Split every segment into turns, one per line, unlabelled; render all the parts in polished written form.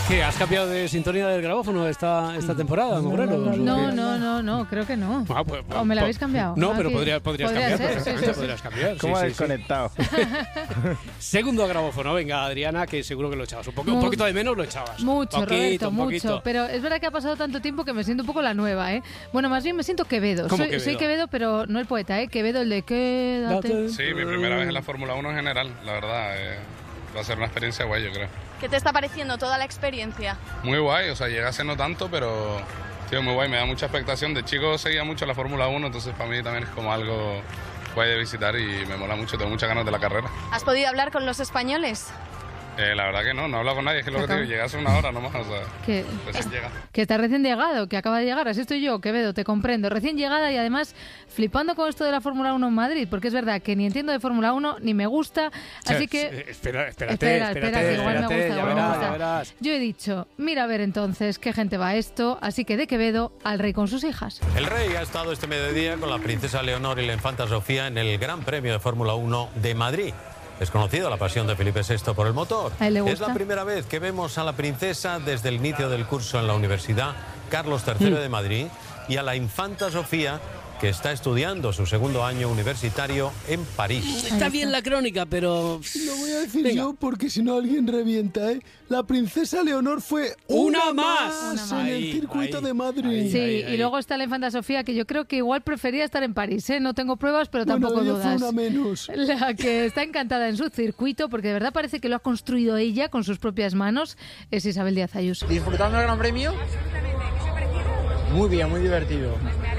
¿Qué? ¿Has cambiado de sintonía del grabófono esta temporada, Moreno?
No, creo que no.
Pues,
¿O me la habéis cambiado?
No, pero podrías cambiar.
Ser, sí.
Podrías cambiar.
¿Cómo has desconectado?
Segundo grabófono, venga, Adriana, que seguro que lo echabas. Un poquito de menos lo echabas.
Mucho, Roberto, mucho.
Poquito.
Pero es verdad que ha pasado tanto tiempo que me siento un poco la nueva, ¿eh? Bueno, más bien me siento Quevedo. Soy Quevedo, pero no el poeta, ¿eh? Quevedo, el de quédate.
Sí, mi primera vez en la Fórmula 1 en general, la verdad. Va a ser una experiencia guay, yo creo.
¿Qué te está pareciendo toda la experiencia?
Muy guay, o sea, llegué hace no tanto, pero tío, muy guay, me da mucha expectación. De chico seguía mucho la Fórmula 1, entonces para mí también es como algo guay de visitar y me mola mucho, tengo muchas ganas de la carrera.
¿Has podido hablar con los españoles?
La verdad que no he hablado con nadie, es que lo que te digo, llegué hace una hora nomás, o sea, recién llega.
Que está recién llegado, que acaba de llegar, así estoy yo, Quevedo, te comprendo. Recién llegada y además flipando con esto de la Fórmula 1 en Madrid, porque es verdad que ni entiendo de Fórmula 1, ni me gusta, así que...
Espérate,
que igual me gusta,
ya verás.
Yo he dicho, mira a ver entonces qué gente va a esto, así que de Quevedo al rey con sus hijas.
El rey ha estado este mediodía con la princesa Leonor y la infanta Sofía en el Gran Premio de Fórmula 1 de Madrid. Es conocida la pasión de Felipe VI por el motor.
¿A él le gusta?
Es la primera vez que vemos a la princesa desde el inicio del curso en la Universidad Carlos III de Madrid y a la infanta Sofía, que está estudiando su segundo año universitario en París.
Está bien la crónica, pero...
Lo voy a decir yo porque si no alguien revienta, ¿eh? La princesa Leonor fue
una más
en el circuito de Madrid.
Sí, y luego está la infanta Sofía, que yo creo que igual prefería estar en París, ¿eh? No tengo pruebas, pero tampoco
ella
dudas.
Fue una menos.
La que está encantada en su circuito, porque de verdad parece que lo ha construido ella con sus propias manos, es Isabel Díaz Ayuso.
¿Disfrutando del Gran Premio? Muy bien, muy divertido.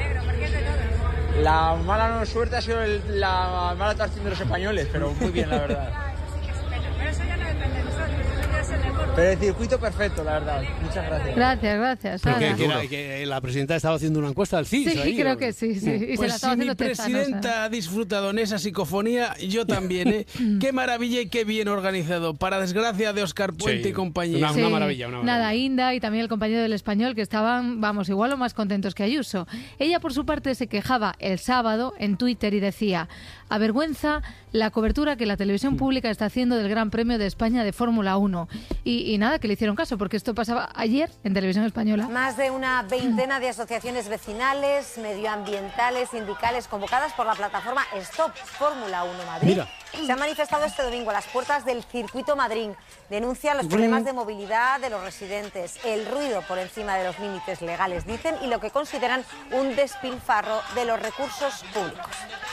La mala suerte ha sido la mala actuación de los españoles, pero muy bien, la verdad.
Pero eso ya no depende de nosotros.
Pero el circuito perfecto, la verdad. Muchas gracias.
Gracias.
Que la presidenta estaba haciendo una encuesta al CIS.
Sí,
ahí,
creo que sí. Y
pues
se la estaba haciendo
mi presidenta ha disfrutado en esa psicofonía, yo también, ¿eh? Qué maravilla y qué bien organizado. Para desgracia de Óscar Puente y compañía.
Una maravilla.
Nada, Inda y también el compañero del Español, que estaban, vamos, igual o más contentos que Ayuso. Ella, por su parte, se quejaba el sábado en Twitter y decía: avergüenza la cobertura que la televisión pública está haciendo del Gran Premio de España de Fórmula 1. Y nada, que le hicieron caso, porque esto pasaba ayer en Televisión Española.
Más de una veintena de asociaciones vecinales, medioambientales, sindicales, convocadas por la plataforma Stop Fórmula 1 Madrid, se han manifestado este domingo a las puertas del Circuito Madrid. Denuncian los problemas de movilidad de los residentes, el ruido por encima de los límites legales, dicen, y lo que consideran un despilfarro de los recursos públicos.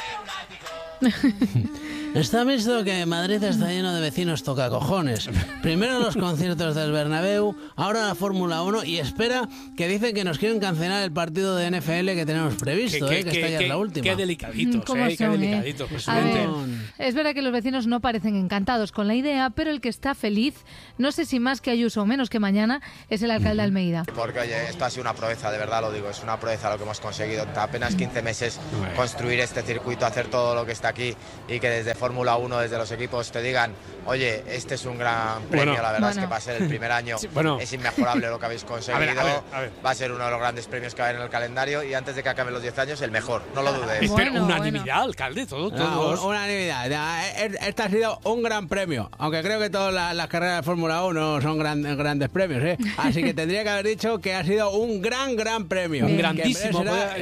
Está visto que Madrid está lleno de vecinos tocacojones. Primero los conciertos del Bernabéu, ahora la Fórmula 1 y espera que dicen que nos quieren cancelar el partido de NFL que tenemos previsto, que está ya en la última.
Qué delicaditos, qué delicaditos, presidente.
Es verdad que los vecinos no parecen encantados con la idea, pero el que está feliz, no sé si más que Ayuso o menos que mañana, es el alcalde Almeida.
Porque oye, esto ha sido una proeza, de verdad lo digo, es una proeza lo que hemos conseguido. Apenas 15 meses construir este circuito, hacer todo lo que está aquí y que desde Fórmula 1, desde los equipos te digan, oye, este es un gran premio, la verdad es que va a ser el primer año, es inmejorable lo que habéis conseguido,
a ver.
va a ser uno de los grandes premios que va a haber en el calendario y antes de que acaben los 10 años, el mejor, no lo dudes.
Espera, unanimidad, alcalde, todo.
Unanimidad, este ha sido un gran premio, aunque creo que todas las carreras de Fórmula 1 son grandes premios, ¿eh? Así que tendría que haber dicho que ha sido un gran premio.
Un grandísimo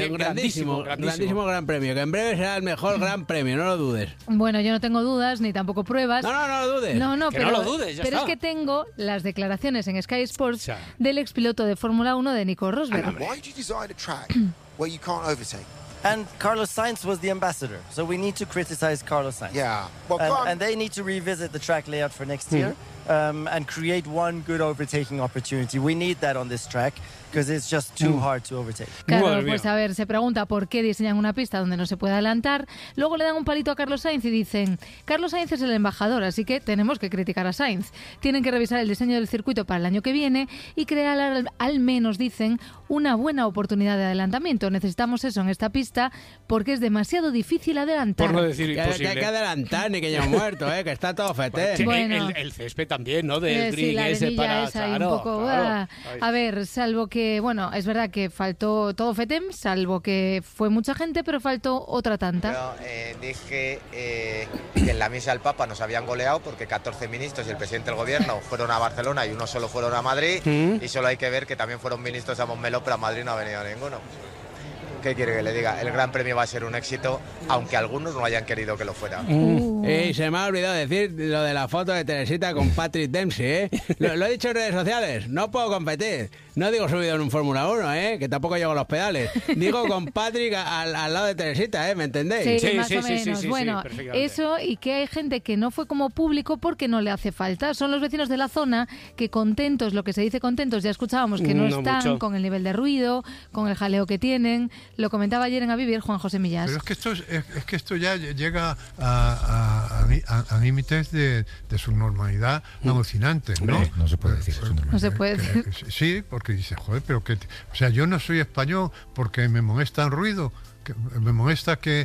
gran premio, que en breve será el mejor gran premio, no lo dudes.
Bueno, yo no tengo dudas ni tampoco pruebas.
No lo dudes.
Pero
no lo dudes,
pero es que tengo las declaraciones en Sky Sports del expiloto de Fórmula 1 de Nico Rosberg.
Why did you design a track where you can't overtake?
And Carlos Sainz was the ambassador, so we need to criticize Carlos Sainz.
Yeah. Well,
and they need to revisit the track layout for next year and create one good overtaking opportunity. We need that on this track. Because it's just too hard to overtake.
Claro, pues a ver, se pregunta por qué diseñan una pista donde no se puede adelantar. Luego le dan un palito a Carlos Sainz y dicen: Carlos Sainz es el embajador, así que tenemos que criticar a Sainz. Tienen que revisar el diseño del circuito para el año que viene y crear al menos, dicen, una buena oportunidad de adelantamiento. Necesitamos eso en esta pista porque es demasiado difícil adelantar.
Por no decir imposible.
Que hay que adelantar, ni que ya muerto, que está todo fete.
Bueno, el césped también, ¿no? Del
Sí, la
grig ese
arenilla
para...
esa y un
claro,
poco...
claro.
A ver, salvo que, bueno, es verdad que faltó todo FETEM, salvo que fue mucha gente, pero faltó otra tanta.
Yo dije que en la misa del Papa nos habían goleado porque 14 ministros y el presidente del gobierno fueron a Barcelona y uno solo fueron a Madrid, y solo hay que ver que también fueron ministros a Montmeló, pero a Madrid no ha venido ninguno. ¿Qué quiere que le diga? El Gran Premio va a ser un éxito, aunque algunos no hayan querido que lo fuera.
Se me ha olvidado decir lo de la foto de Teresita con Patrick Dempsey, ¿eh? Lo he dicho en redes sociales, no puedo competir. No digo subido en un Fórmula 1, ¿eh? Que tampoco llego a los pedales. Digo con Patrick al lado de Teresita, ¿eh? ¿Me entendéis?
Sí, más o menos. Bueno, eso, y que hay gente que no fue como público porque no le hace falta. Son los vecinos de la zona que contentos, lo que se dice contentos, ya escuchábamos que no están mucho. Con el nivel de ruido, con el jaleo que tienen. Lo comentaba ayer en A Vivir Juan José Millás.
Pero es que esto ya llega a límites de subnormalidad alucinantes, ¿no?
No se puede decir eso.
No se puede decir.
Sí, porque dice, joder, pero que... O sea, yo no soy español porque me molesta el ruido. Me molesta que...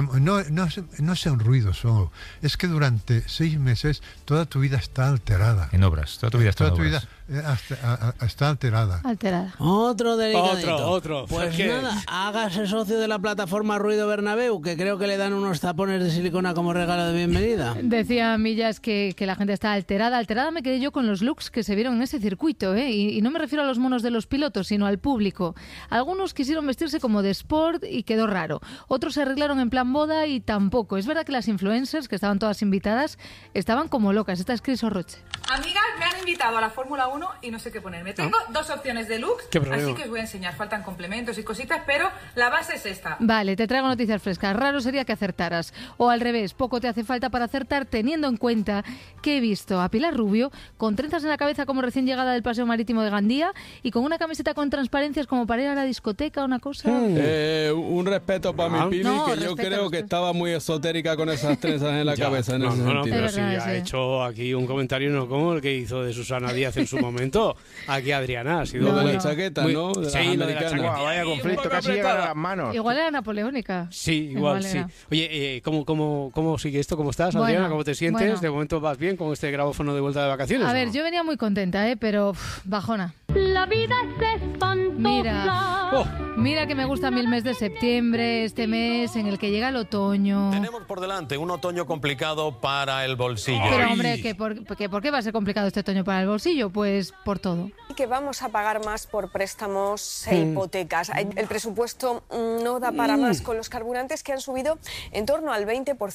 No sea un ruido solo. Es que durante 6 meses toda tu vida está alterada.
En obras. Toda tu vida está en obras.
Toda tu vida está alterada.
Otro delicadito.
Otro.
Pues nada, hágase socio de la plataforma Ruido Bernabéu, que creo que le dan unos tapones de silicona como regalo de bienvenida.
Decía Millas que la gente está alterada. Alterada me quedé yo con los looks que se vieron en ese circuito, ¿eh? Y no me refiero a los monos de los pilotos, sino al público. Algunos quisieron vestirse como de sport y quedó raro. Otros se arreglaron en plan boda y tampoco. Es verdad que las influencers, que estaban todas invitadas, estaban como locas. Esta es Cris Orroche.
Amigas, me han invitado a la Fórmula 1 y no sé qué ponerme. Tengo 2 opciones de looks, así que os voy a enseñar. Faltan complementos y cositas, pero la base es esta.
Vale, te traigo noticias frescas. Raro sería que acertaras. O al revés, poco te hace falta para acertar, teniendo en cuenta que he visto a Pilar Rubio con trenzas en la cabeza como recién llegada del paseo marítimo de Gandía y con una camiseta con transparencias como para ir a la discoteca, una cosa...
Un respeto para mi Pili, que yo creo que estaba muy esotérica con esas trenzas en la cabeza en ese sentido.
Pero sí, ha hecho aquí un comentario no como el que hizo de Susana Díaz en su momento. Aquí Adriana ha sido
de la chaqueta, ¿no? De
sí,
lo de la chaqueta.
Vaya conflicto, casi llegan a las manos.
Igual era napoleónica.
Sí, igual sí. Oye, ¿cómo sigue esto? ¿Cómo estás, Adriana? ¿Cómo te sientes?
Bueno.
De momento vas bien con este grabófono de vuelta de vacaciones.
A ver, yo venía muy contenta, pero bajona.
La vida es espantosa.
Mira que me gusta a mí el mes de septiembre, este mes en el que llega el otoño.
Tenemos por delante un otoño complicado para el bolsillo.
Pero hombre, ¿por qué va a ser complicado este otoño para el bolsillo? Pues por todo.
Que vamos a pagar más por préstamos e hipotecas. El presupuesto no da para más con los carburantes que han subido en torno al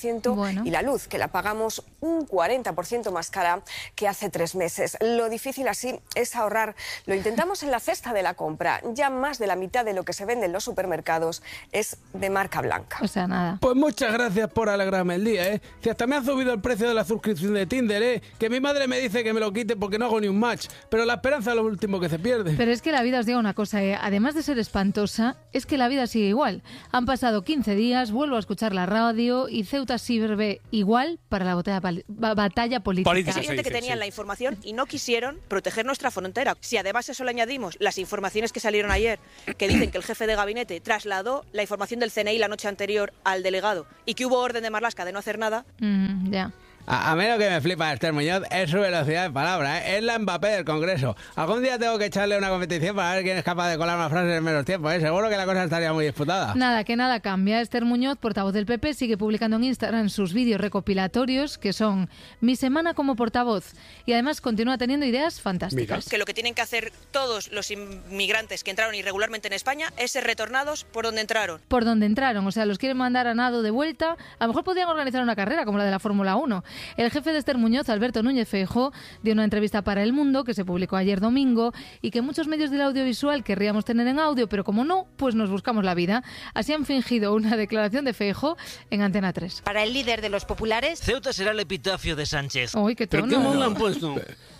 20% y la luz, que la pagamos un 40% más cara que hace 3 meses. Lo difícil así es ahorrar. Lo intentamos en la cesta de la compra. Ya más de la mitad de lo que se vende en los supermercados es de marca blanca.
O sea, nada.
Pues muchas gracias por alegrarme el día, ¿eh? Si hasta me ha subido el precio de la suscripción de Tinder, ¿eh? Que mi madre me dice que me lo quite porque no hago ni un match. Pero la esperanza es lo último que se pierde.
Pero es que la vida, os digo una cosa, además de ser espantosa, es que la vida sigue igual. Han pasado 15 días, vuelvo a escuchar la radio y Ceuta sirve igual para la batalla política.
Es evidente que tenían la información y no quisieron proteger nuestra frontera. Si además eso le añadimos las informaciones que salieron ayer, que dicen que el jefe de gabinete trasladó la información del CNI la noche anterior al delegado y que hubo orden de Marlaska de no hacer nada.
Ya.
A mí lo que me flipa Esther Muñoz es su velocidad de palabra, ¿eh? Es la Mbappé del Congreso. Algún día tengo que echarle una competición para ver quién es capaz de colar más frases en menos tiempo, ¿eh? Seguro que la cosa estaría muy disputada.
Nada, que nada cambia. Esther Muñoz, portavoz del PP, sigue publicando en Instagram sus vídeos recopilatorios, que son Mi semana como portavoz. Y además continúa teniendo ideas fantásticas.
Que lo que tienen que hacer todos los inmigrantes que entraron irregularmente en España es ser retornados por donde entraron.
Por donde entraron, o sea, los quieren mandar a nado de vuelta. A lo mejor podrían organizar una carrera como la de la Fórmula 1. El jefe de Esther Muñoz, Alberto Núñez Feijóo, dio una entrevista para El Mundo que se publicó ayer domingo y que muchos medios del audiovisual querríamos tener en audio, pero como no, pues nos buscamos la vida. Así han fingido una declaración de Feijóo en Antena 3.
Para el líder de los populares, Ceuta será el epitafio de Sánchez.
Uy, qué tono.
¿Pero qué modo han puesto?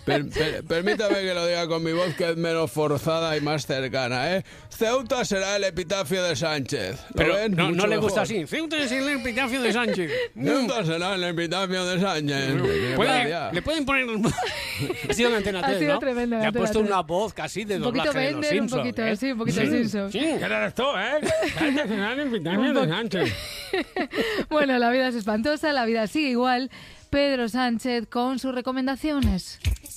Permítame que lo diga con mi voz, que es menos forzada y más cercana, ¿eh? Ceuta será el epitafio de Sánchez.
Pero
ven?
no
Mucho
le gusta
mejor.
así. Ceuta es el epitafio de Sánchez.
Ceuta será el epitafio de Sánchez.
Le pueden poner... Ha sido en Antena 3,
Ha sido
¿no?
tremendo.
Le ha puesto una voz casi de doblaje de los Simpsons.
Un poquito Simpsons.
Sí, ¿qué eres tú, eh? Ceuta será el epitafio de Sánchez.
Bueno, la vida es espantosa, la vida sigue igual, Pedro Sánchez con sus recomendaciones.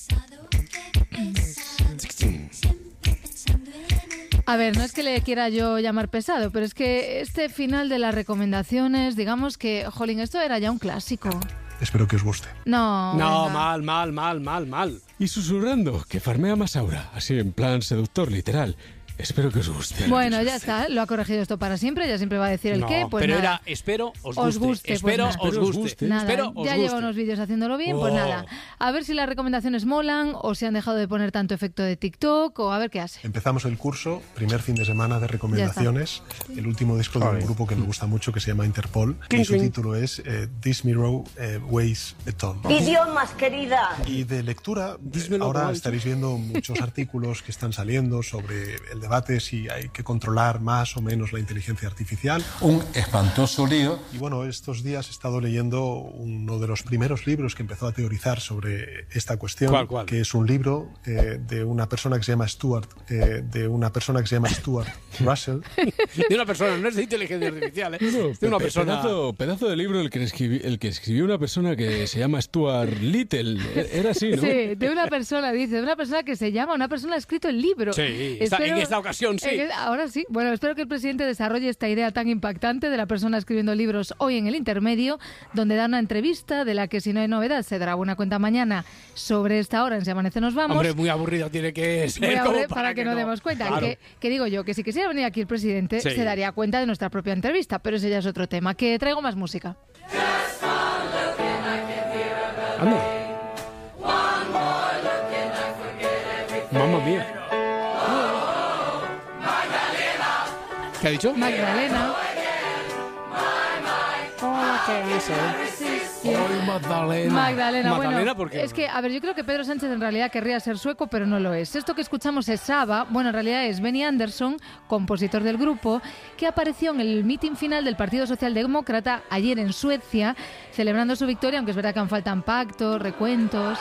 A ver, no es que le quiera yo llamar pesado, pero es que este final de las recomendaciones, digamos que, jolín, esto era ya un clásico.
Espero que os guste.
No,
mal.
Y susurrando, que farmea Masaura, así en plan seductor, literal. Espero que os guste.
Bueno, ya está, lo ha corregido esto para siempre, ya siempre va a decir el qué. Pues
pero
nada.
era, espero os guste. Espero
pues
os guste.
Nada,
espero os
ya
guste.
lleva unos vídeos haciéndolo bien, pues nada. A ver si las recomendaciones molan o si han dejado de poner tanto efecto de TikTok o a ver qué hace.
Empezamos el curso, primer fin de semana de recomendaciones. El último disco de un grupo que me gusta mucho que se llama Interpol. Y su título es This Mirror Weighs a Ton.
Idiomas, querida.
Y de lectura, ahora estaréis viendo muchos artículos que están saliendo sobre el debate si hay que controlar más o menos la inteligencia artificial.
Un espantoso lío.
Y bueno, estos días he estado leyendo uno de los primeros libros que empezó a teorizar sobre esta cuestión.
¿Cuál?
Que es un libro de una persona que se llama Stuart Russell.
De una persona, no es de inteligencia artificial, ¿eh?
No,
de una persona.
Pedazo de libro el que escribió una persona que se llama Stuart Little. Era así, ¿no?
Sí, de una persona, dice, de una persona que se llama, una persona ha escrito el libro.
Sí, en esta ocasión sí.
Ahora sí. Bueno, espero que el presidente desarrolle esta idea tan impactante de la persona escribiendo libros hoy en el intermedio, donde da una entrevista de la que, si no hay novedad, se dará buena cuenta mañana sobre esta hora en Si Amanece Nos Vamos.
Hombre, muy aburrido tiene que ser.
Muy
como
para que no demos cuenta.
Claro.
Que digo yo, que si quisiera venir aquí el presidente,
Sí.
se daría cuenta de nuestra propia entrevista, pero ese ya es otro tema. Que traigo más música.
Anda. Mamma mía. ¿Qué ha dicho?
Magdalena. Magdalena, bueno,
¿por qué?
Es que, a ver, yo creo que Pedro Sánchez en realidad querría ser sueco, pero no lo es. Esto que escuchamos es Saba, bueno, en realidad es Benny Andersson, compositor del grupo, que apareció en el mitin final del Partido Socialdemócrata ayer en Suecia, celebrando su victoria, aunque es verdad que aún faltan pactos, recuentos.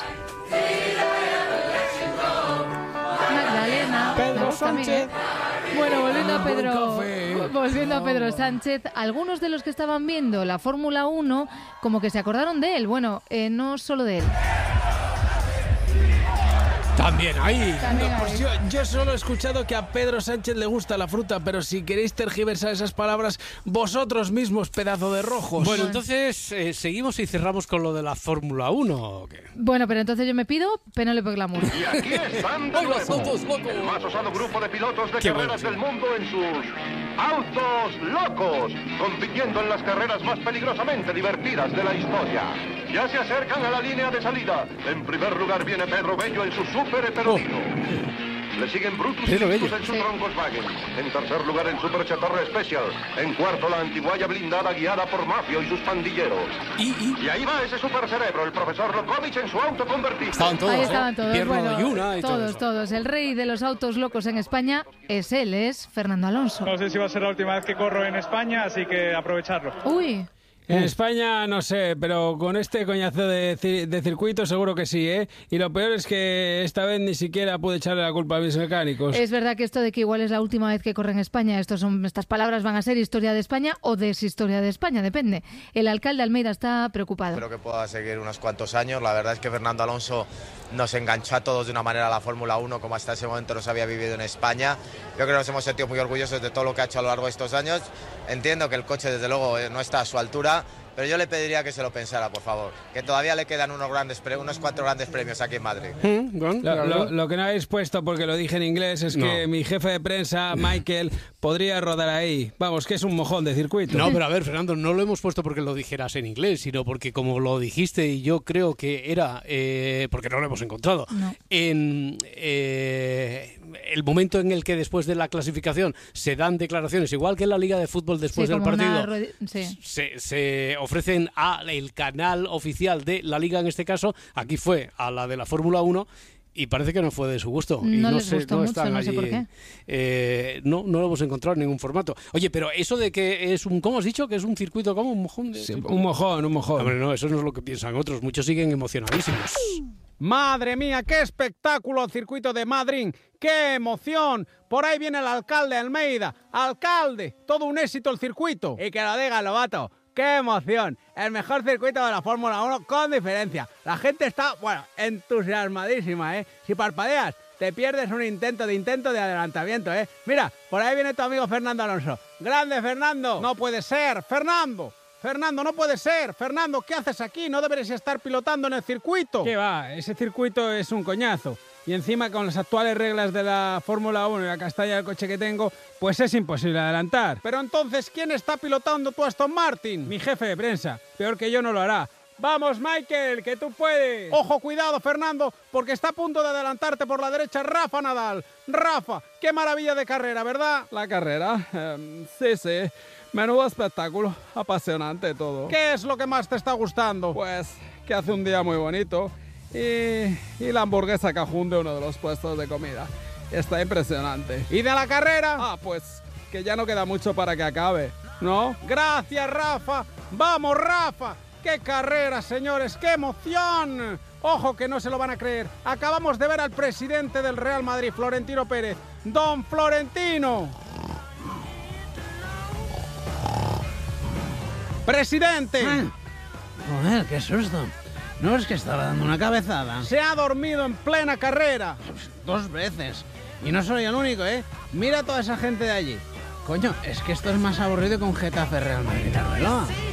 Magdalena,
Pedro Sánchez.
Bueno, volviendo a Pedro Sánchez, algunos de los que estaban viendo la Fórmula 1 como que se acordaron de él. Bueno, no solo de él.
También ahí.
Pues yo solo he escuchado que a Pedro Sánchez le gusta la fruta, pero si queréis tergiversar esas palabras, vosotros mismos, pedazo de rojos.
Bueno, entonces seguimos y cerramos con lo de la Fórmula 1. ¿O qué?
Bueno, pero entonces yo me pido Penélope Glamour.
Y aquí están de nuevo, el más osado grupo de pilotos de carreras del mundo en sus autos locos, compitiendo en las carreras más peligrosamente divertidas de la historia. Ya se acercan a la línea de salida. En primer lugar viene Pedro Bello en su Super Heterodino. Le siguen Brutus y Victus en su Volkswagen. En tercer lugar el Super Chatarra Special. En cuarto la antiguaya blindada guiada por Mafio y sus pandilleros. Y ahí va ese super cerebro, el profesor Lokovic en su auto convertible.
Ahí estaban todos.
Pierno
Bueno,
de Yuna y
todos. El rey de los autos locos en España es él, es Fernando Alonso.
No sé si va a ser la última vez que corro en España, así que aprovecharlo.
Uy.
En España no sé, pero con este coñazo de circuito seguro que sí, ¿eh? Y lo peor es que esta vez ni siquiera pude echarle la culpa a mis mecánicos.
Es verdad que esto de que igual es la última vez que corre en España, estas palabras van a ser historia de España o deshistoria de España, depende. El alcalde Almeida está preocupado.
Espero que pueda seguir unos cuantos años. La verdad es que Fernando Alonso nos enganchó a todos de una manera a la Fórmula 1 como hasta ese momento no se había vivido en España. Yo creo que nos hemos sentido muy orgullosos de todo lo que ha hecho a lo largo de estos años. Entiendo que el coche desde luego no está a su altura, pero yo le pediría que se lo pensara, por favor, que todavía le quedan unos 4 grandes premios aquí en Madrid.
Lo que no habéis puesto, porque lo dije en inglés, es que mi jefe de prensa, Michael, podría rodar ahí. Vamos, que es un mojón de circuito.
No, pero a ver, Fernando, no lo hemos puesto porque lo dijeras en inglés, sino porque como lo dijiste, y yo creo que era, porque no lo hemos encontrado, en el momento en el que después de la clasificación se dan declaraciones, igual que en la Liga de Fútbol después del partido, se ofrecen al canal oficial de la Liga, en este caso, aquí fue a la de la Fórmula 1, y parece que no fue de su gusto.
No
y
les gustó mucho, no sé por
qué. No lo hemos encontrado en ningún formato. Oye, pero eso de que es un... ¿Cómo has dicho? ¿Que es un circuito como un mojón?
Un mojón.
Hombre, no, eso no es lo que piensan otros. Muchos siguen emocionadísimos.
¡Madre mía, qué espectáculo el circuito de Madrid! ¡Qué emoción! Por ahí viene el alcalde Almeida. ¡Alcalde! Todo un éxito el circuito. Y que lo diga Lobato, ¡Qué emoción! El mejor circuito de la Fórmula 1 con diferencia. La gente está, entusiasmadísima, ¿eh? Si parpadeas, te pierdes un intento de adelantamiento, ¿eh? Mira, por ahí viene tu amigo Fernando Alonso. ¡Grande, Fernando! ¡No puede ser! ¡Fernando! Fernando, no puede ser. Fernando, ¿qué haces aquí? No deberías estar pilotando en el circuito.
¿Qué va? Ese circuito es un coñazo. Y encima, con las actuales reglas de la Fórmula 1 y la castaña del coche que tengo, pues es imposible adelantar.
Pero entonces, ¿quién está pilotando tu Aston Martin?
Mi jefe de prensa. Peor que yo no lo hará. ¡Vamos, Michael, que tú puedes!
Ojo, cuidado, Fernando, porque está a punto de adelantarte por la derecha Rafa Nadal. Rafa, qué maravilla de carrera, ¿verdad?
¿La carrera? Sí. Menudo espectáculo. Apasionante todo.
¿Qué es lo que más te está gustando?
Pues que hace un día muy bonito. Y la hamburguesa Cajún de uno de los puestos de comida. Está impresionante.
¿Y de la carrera?
Pues que ya no queda mucho para que acabe, ¿no?
Gracias, Rafa. ¡Vamos, Rafa! ¡Qué carrera, señores! ¡Qué emoción! Ojo que no se lo van a creer. Acabamos de ver al presidente del Real Madrid, Florentino Pérez. ¡Don Florentino! ¡Presidente!
Joder, qué susto. No, es que estaba dando una cabezada.
Se ha dormido en plena carrera.
2 veces. Y no soy el único, ¿eh? Mira a toda esa gente de allí. Coño, es que esto es más aburrido que un Getafe Real Madrid, ¿verdad?